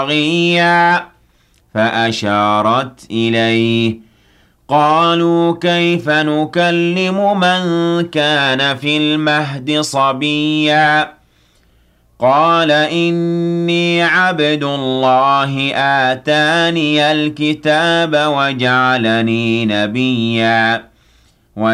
بغيا فأشارت إليه قالوا كيف نكلم من كان في المهد صبيا قال إني عبد الله آتاني الكتاب وجعلني نبيا